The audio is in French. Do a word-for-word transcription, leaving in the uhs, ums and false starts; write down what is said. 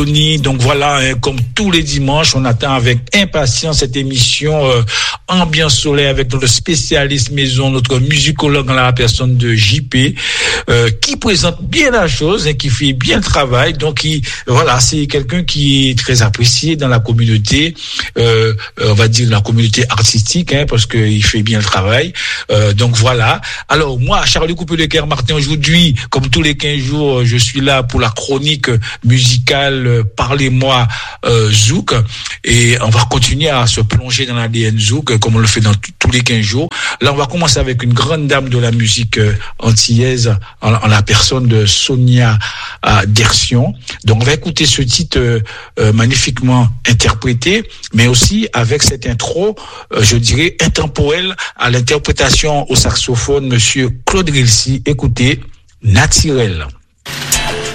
Donc voilà, hein, comme tous les dimanches, on attend avec impatience cette émission euh, Ambiance Soleil avec notre spécialiste maison, notre musicologue en la personne de J P, euh, qui présente bien la chose et qui fait bien le travail. Donc il, voilà, c'est quelqu'un qui est très apprécié dans la communauté, euh, on va dire la communauté artistique, hein, parce qu'il fait bien le travail. Euh, donc voilà. Alors moi, Charlie Coupé-Lecaire Martin, aujourd'hui, comme tous les quinze jours, je suis là pour la chronique musicale Parlez-moi euh, Zouk, et on va continuer à se plonger dans l'A D N Zouk comme on le fait dans t- tous les quinze jours. Là, on va commencer avec une grande dame de la musique euh, antillaise en, en la personne de Sonia euh, Dersion. Donc on va écouter ce titre euh, euh, magnifiquement interprété, mais aussi avec cette intro, euh, je dirais intemporelle, à l'interprétation au saxophone monsieur Claude Rilsi. Écoutez, Naturel.